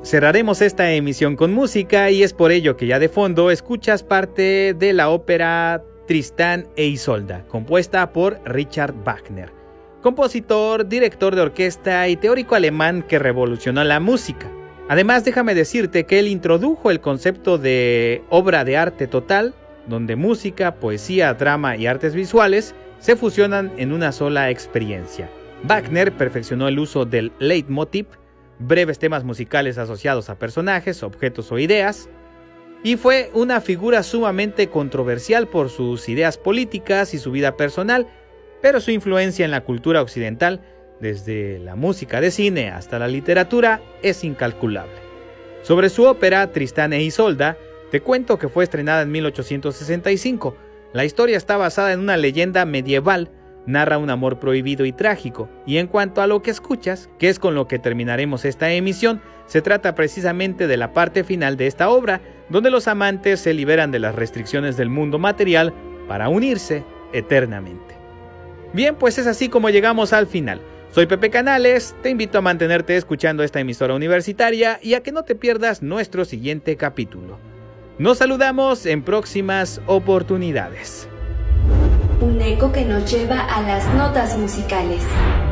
cerraremos esta emisión con música y es por ello que ya de fondo escuchas parte de la ópera Tristán e Isolda, compuesta por Richard Wagner, compositor, director de orquesta y teórico alemán que revolucionó la música. Además, déjame decirte que él introdujo el concepto de obra de arte total, donde música, poesía, drama y artes visuales se fusionan en una sola experiencia. Wagner perfeccionó el uso del leitmotiv, breves temas musicales asociados a personajes, objetos o ideas, y fue una figura sumamente controversial por sus ideas políticas y su vida personal, pero su influencia en la cultura occidental, desde la música de cine hasta la literatura, es incalculable. Sobre su ópera Tristán e Isolda, te cuento que fue estrenada en 1865. La historia está basada en una leyenda medieval, narra un amor prohibido y trágico, y en cuanto a lo que escuchas, que es con lo que terminaremos esta emisión, se trata precisamente de la parte final de esta obra, donde los amantes se liberan de las restricciones del mundo material para unirse eternamente. Bien, pues es así como llegamos al final. Soy Pepe Canales, te invito a mantenerte escuchando esta emisora universitaria y a que no te pierdas nuestro siguiente capítulo. Nos saludamos en próximas oportunidades. Un eco que nos lleva a las notas musicales.